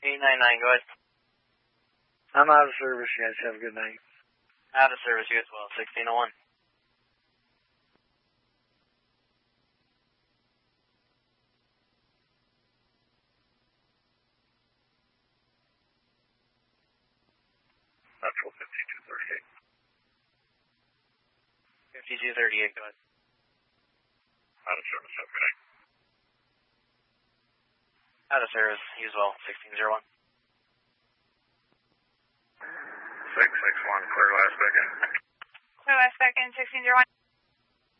899, go ahead. I'm out of service, guys. Have a good night. Out of service, you as well, 1601. Central 5238. 5238, go ahead. Out of service, have a good night. Out of service, you as well, 1601. 661, clear last second. Clear last second, 1601.